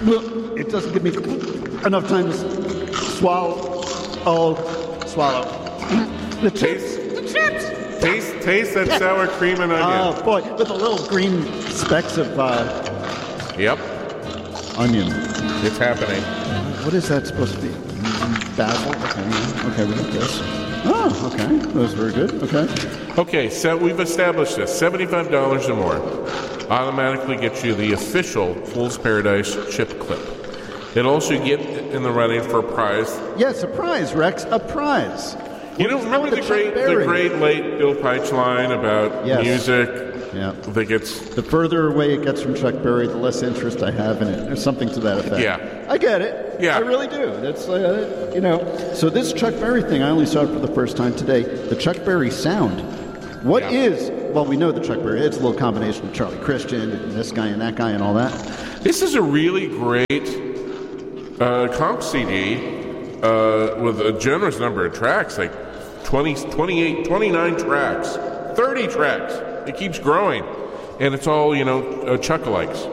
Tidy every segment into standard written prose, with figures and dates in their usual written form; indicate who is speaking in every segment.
Speaker 1: It doesn't give me enough time to swallow. Swallow. The chips. The chips.
Speaker 2: Taste that sour cream and onion.
Speaker 1: Oh, boy. With the little green specks of
Speaker 2: Yep.
Speaker 1: onion.
Speaker 2: It's happening.
Speaker 1: What is that supposed to be? Basil? Okay, we got this. Oh, okay. That was very good. Okay.
Speaker 2: Okay, so we've established this. $75 or more automatically gets you the official Fool's Paradise chip clip. It also get in the running for a prize.
Speaker 1: Yes, a prize, Rex. A prize.
Speaker 2: You know, remember the great late Bill Peich line about music?
Speaker 1: Yeah.
Speaker 2: That gets
Speaker 1: the further away it gets from Chuck Berry, the less interest I have in it. There's something to that effect.
Speaker 2: Yeah.
Speaker 1: I get it.
Speaker 2: Yeah.
Speaker 1: I really do. That's, So this Chuck Berry thing, I only saw it for the first time today. The Chuck Berry sound. What is... Well, we know the Chuck Berry. It's a little combination of Charlie Christian and this guy and that guy and all that.
Speaker 2: This is a really great comp CD with a generous number of tracks, like 20, 28, 29 tracks, 30 tracks. It keeps growing. And it's all, Chuck-alikes.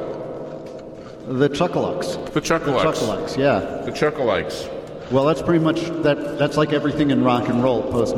Speaker 1: The Chuck-alikes.
Speaker 2: The Chuck-alikes.
Speaker 1: The Chuck-alikes, yeah.
Speaker 2: The Chuck-alikes.
Speaker 1: Well, that's pretty much that's like everything in rock and roll post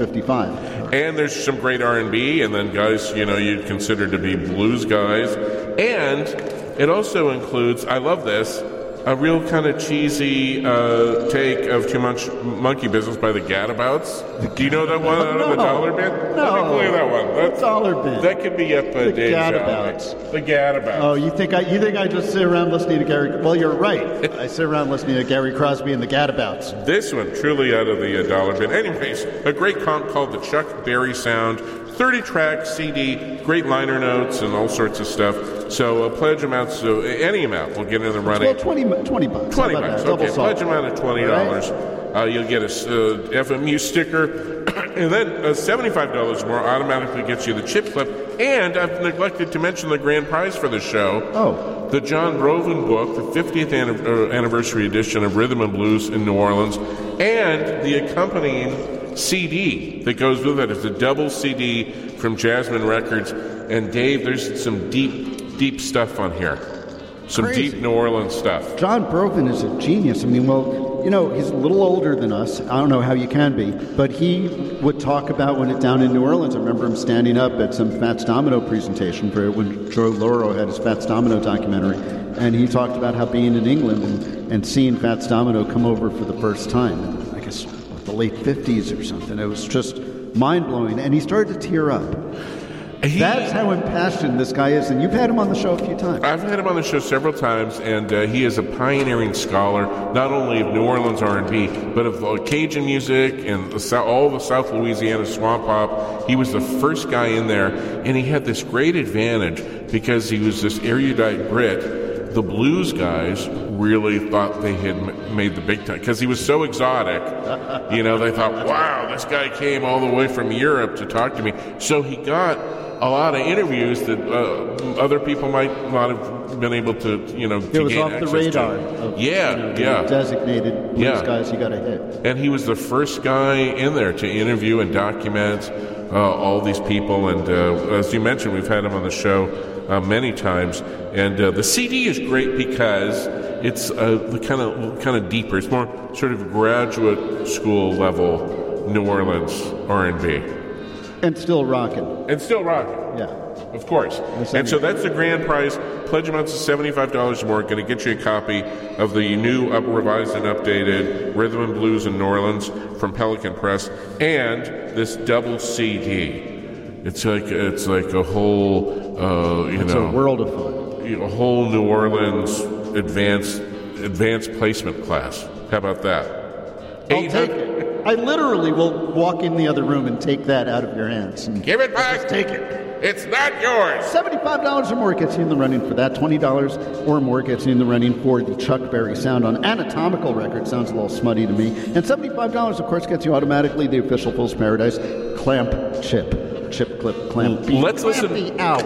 Speaker 1: 1955.
Speaker 2: And there's some great R&B, and then guys, you'd consider to be blues guys. And it also includes, I love this, a real kind of cheesy take of Too Much Monkey Business by the Gadabouts. Do you know that one out of the Dollar Bin?
Speaker 1: No.
Speaker 2: Let me play that one. That's
Speaker 1: Dollar Bin.
Speaker 2: That could be up
Speaker 1: the
Speaker 2: Dave's
Speaker 1: Gadabouts.
Speaker 2: The Gadabouts.
Speaker 1: Oh, you think I just sit around listening to Gary? Well, you're right. I sit around listening to Gary Crosby and the Gadabouts.
Speaker 2: This one, truly out of the Dollar Bin. Anyways, a great comp called the Chuck Berry Sound. 30-track CD, great liner notes, and all sorts of stuff. So pledge amounts, any amount will get in the running.
Speaker 1: Well, $20. $20 bucks,
Speaker 2: okay. Pledge amount of $20. Right. You'll get a FMU sticker, and then $75 more automatically gets you the chip clip. And I've neglected to mention the grand prize for the show.
Speaker 1: Oh.
Speaker 2: The John Broven book, the 50th anniversary edition of Rhythm and Blues in New Orleans, and the accompanying CD that goes with it. It's a double CD from Jasmine Records. And Dave, there's some deep stuff on here. Some
Speaker 1: Crazy.
Speaker 2: Deep New Orleans stuff.
Speaker 1: John Broven is a genius. I mean, he's a little older than us. I don't know how you can be. But he would talk about when down in New Orleans. I remember him standing up at some Fats Domino presentation for when Joe Loro had his Fats Domino documentary. And he talked about how being in England and seeing Fats Domino come over for the first time. I guess the late 50s or something. It was just mind-blowing. And he started to tear up. That's how impassioned this guy is, and you've had him on the show a few times.
Speaker 2: I've had him on the show several times, and he is a pioneering scholar, not only of New Orleans R&B, but of Cajun music and all the South Louisiana swamp pop. He was the first guy in there, and he had this great advantage because he was this erudite Brit. The blues guys really thought they had made the big time because he was so exotic. They thought, wow, this guy came all the way from Europe to talk to me. So he got a lot of interviews that other people might not have been able to,
Speaker 1: It was off the radar of designated blues guys you got to hit.
Speaker 2: And he was the first guy in there to interview and document all these people. And as you mentioned, we've had him on the show many times. And the CD is great because it's kind of deeper. It's more sort of graduate school level New Orleans R&B.
Speaker 1: And still rocking.
Speaker 2: Yeah. Of course. And so that's the grand prize. Pledge amounts of $75 more. Going to get you a copy of the new, revised and updated Rhythm and Blues in New Orleans from Pelican Press, and this double CD. It's like a whole,
Speaker 1: It's a world of fun.
Speaker 2: A whole New Orleans advanced placement class. How about that?
Speaker 1: I'll take it. I literally will walk in the other room and take that out of your hands. And
Speaker 2: give it back.
Speaker 1: Just take it.
Speaker 2: It's not yours.
Speaker 1: $75 or more gets you in the running for that. $20 or more gets you in the running for the Chuck Berry Sound on Anatomical Records. Sounds a little smutty to me. And $75, of course, gets you automatically the official Fool's Paradise clamp chip. Chip clip clamp.
Speaker 2: Let's listen.
Speaker 1: Ow.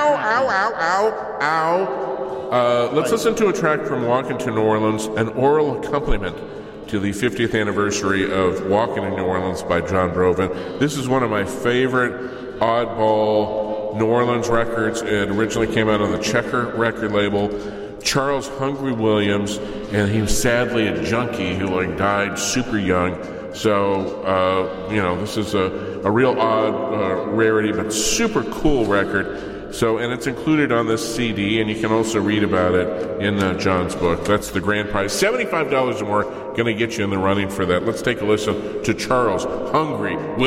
Speaker 2: Let's listen to a track from Walking to New Orleans, an oral accompaniment to the 50th anniversary of Walking in New Orleans by John Broven. This is one of my favorite oddball New Orleans records. It originally came out on the Checker record label. Charles Hungry Williams, and he was sadly a junkie who died super young. So, this is a real odd rarity, but super cool record. So, and it's included on this CD, and you can also read about it in John's book. That's the grand prize. $75 or more, going to get you in the running for that. Let's take a listen to Charles Hungry Williams.